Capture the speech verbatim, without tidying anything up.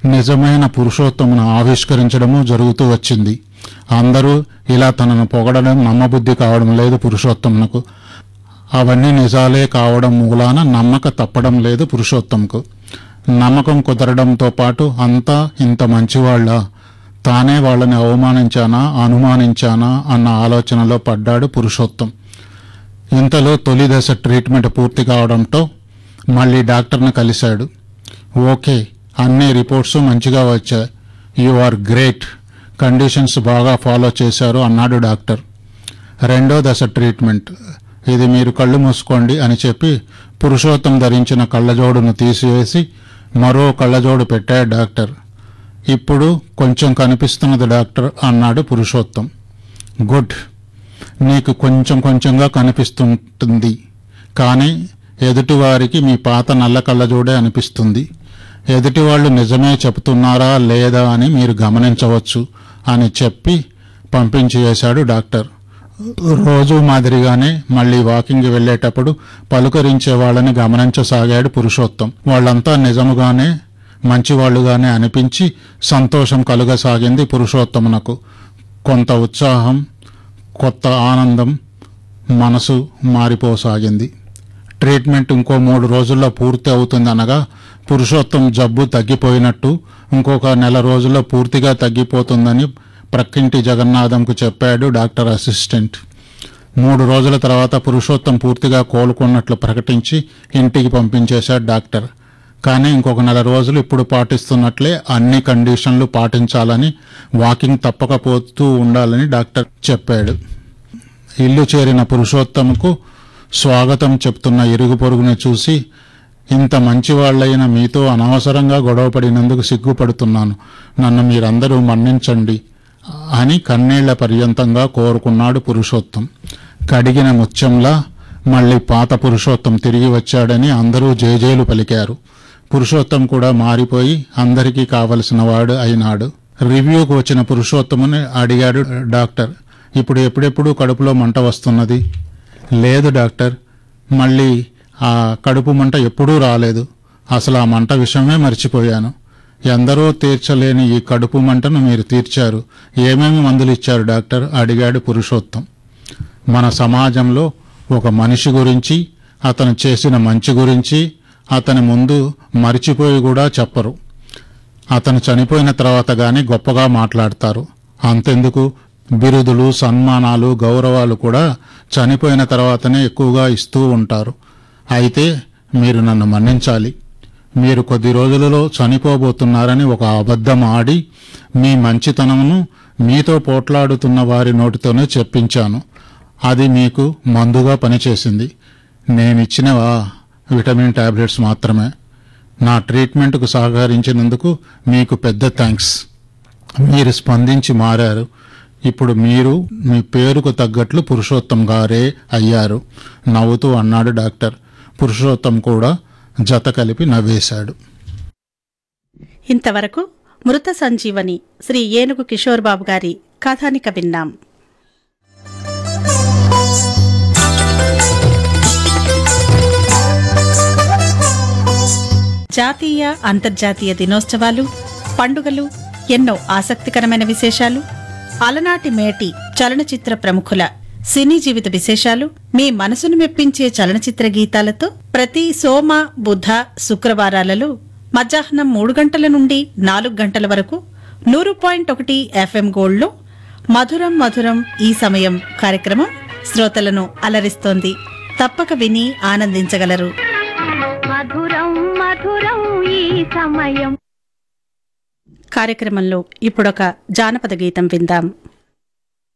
నిజమైన పురుషోత్తమును ఆవిష్కరించడము జరుగుతూ వచ్చింది. అందరూ ఇలా తనను పొగడడం నమ్మబుద్ధి కావడం లేదు పురుషోత్తమునకు. అవన్నీ నిజాలే కావడం మూలాన నమ్మక తప్పడం లేదు పురుషోత్తంకు. నమ్మకం కుదరడంతో పాటు అంతా ఇంత మంచివాళ్ళ, తానే వాళ్ళని అవమానించానా అనుమానించానా అన్న ఆలోచనలో పడ్డాడు పురుషోత్తం. ఇంతలో తొలి దశ ట్రీట్మెంట్ పూర్తి కావడంతో మళ్ళీ డాక్టర్ని కలిశాడు. ఓకే, అన్ని రిపోర్ట్స్ మంచిగా వచ్చాయి, యు ఆర్ గ్రేట్, కండిషన్స్ బాగా ఫాలో చేశారు అన్నాడు డాక్టర్. రెండో దశ ట్రీట్మెంట్, ఇది మీరు కళ్ళు మూసుకోండి అని చెప్పి పురుషోత్తం ధరించిన కళ్ళజోడును తీసివేసి మరో కళ్ళజోడు పెట్టాడు డాక్టర్. ఇప్పుడు కొంచెం కనిపిస్తున్నది డాక్టర్ అన్నాడు పురుషోత్తం. గుడ్, నీకు కొంచెం కొంచెంగా కనిపిస్తుంటుంది, కానీ ఎదుటివారికి మీ పాత నల్ల కళ్ళజోడే అనిపిస్తుంది. ఎదుటివాళ్ళు నిజమే చెబుతున్నారా లేదా అని మీరు గమనించవచ్చు అని చెప్పి పంపించి వేశాడు డాక్టర్. రోజు మాదిరిగానే మళ్ళీ వాకింగ్ వెళ్లేటప్పుడు పలుకరించే వాళ్ళని గమనించసాగాడు పురుషోత్తం. వాళ్ళంతా నిజముగానే మంచివాళ్లుగానే అనిపించి సంతోషం కలుగసాగింది పురుషోత్తమునకు. కొంత ఉత్సాహం, కొత్త ఆనందం, మనసు మారిపోసాగింది. ట్రీట్మెంట్ ఇంకో మూడు రోజుల్లో పూర్తి అవుతుందనగా పురుషోత్తం జబ్బు తగ్గిపోయినట్టు, ఇంకొక నెల రోజుల్లో పూర్తిగా తగ్గిపోతుందని ప్రక్కింటి జగన్నాథంకు చెప్పాడు డాక్టర్ అసిస్టెంట్. మూడు రోజుల తర్వాత పురుషోత్తం పూర్తిగా కోలుకున్నట్లు ప్రకటించి ఇంటికి పంపించేశాడు డాక్టర్. కానీ ఇంకొక నెల రోజులు ఇప్పుడు పాటిస్తున్నట్లే అన్ని కండిషన్లు పాటించాలని, వాకింగ్ తప్పకపోతూ ఉండాలని డాక్టర్ చెప్పాడు. ఇల్లు చేరిన పురుషోత్తముకు స్వాగతం చెప్తున్న ఇరుగు పొరుగుని చూసి, ఇంత మంచివాళ్లైన మీతో అనవసరంగా గొడవపడినందుకు సిగ్గుపడుతున్నాను, నన్ను మీరందరూ మన్నించండి అని కన్నీళ్ల పర్యంతంగా కోరుకున్నాడు పురుషోత్తం. కడిగిన ముత్యంలా మళ్ళీ పాత పురుషోత్తం తిరిగి వచ్చాడని అందరూ జేజేలు పలికారు. పురుషోత్తం కూడా మారిపోయి అందరికీ కావలసిన వాడు అయినాడు. రివ్యూకు వచ్చిన పురుషోత్తముని అడిగాడు డాక్టర్. ఇప్పుడు ఎప్పుడెప్పుడు కడుపులో మంట వస్తున్నది? లేదు డాక్టర్, మళ్ళీ ఆ కడుపు మంట ఎప్పుడూ రాలేదు. అసలు ఆ మంట విషయమే మర్చిపోయాను. ఎందరో తీర్చలేని ఈ కడుపు మంటను మీరు తీర్చారు. ఏమేమి మందులు ఇచ్చారు డాక్టర్? అడిగాడు పురుషోత్తం. మన సమాజంలో ఒక మనిషి గురించి, అతను చేసిన మంచి గురించి అతని ముందు మరిచిపోయి కూడా చెప్పరు. అతను చనిపోయిన తర్వాత గాని గొప్పగా మాట్లాడతారు. అంతెందుకు, బిరుదులు, సన్మానాలు, గౌరవాలు కూడా చనిపోయిన తర్వాతనే ఎక్కువగా ఇస్తూ ఉంటారు. అయితే మీరు నన్ను మన్నించాలి. మీరు కొద్ది రోజులలో చనిపోబోతున్నారని ఒక అబద్ధం ఆడి మీ మంచితనమును మీతో పోట్లాడుతున్న వారి నోటితోనే చెప్పించాను. అది మీకు మందుగా పనిచేసింది. నేనిచ్చినవా విటమిన్ టాబ్లెట్స్ మాత్రమే. నా ట్రీట్మెంట్కు సహకరించినందుకు మీకు పెద్ద థ్యాంక్స్. మీరు స్పందించి మారారు. ఇప్పుడు మీరు మీ పేరుకు తగ్గట్లు పురుషోత్తం గారే అయ్యారు నవ్వుతూ అన్నాడు డాక్టర్. పురుషోత్తం కూడా జత కలిపి నవ్వేశాడు. ఇంతవరకు మృత సంజీవని శ్రీ ఏనుగు కిషోర్ బాబు గారి కథానిక విన్నాం. జాతీయ అంతర్జాతీయ దినోత్సవాలు, పండుగలు, ఎన్నో ఆసక్తికరమైన విశేషాలు, అలనాటి మేటి చలనచిత్ర ప్రముఖుల సినీ జీవిత విశేషాలు, మీ మనసును మెప్పించే చలనచిత్ర గీతాలతో ప్రతి సోమ, బుధ, శుక్రవారాలలో మధ్యాహ్నం మూడు గంటల నుండి నాలుగు గంటల వరకు నూరు పాయింట్ ఒకటి ఎఫ్ఎం గోల్డ్లో మధురం మధురం ఈ సమయం కార్యక్రమం శ్రోతలను అలరిస్తోంది. తప్పక విని ఆనందించగలరు. మధురం మధురం ఈ సమయం కార్యక్రమంలో ఇప్పుడొక జానపద గీతం విందాం.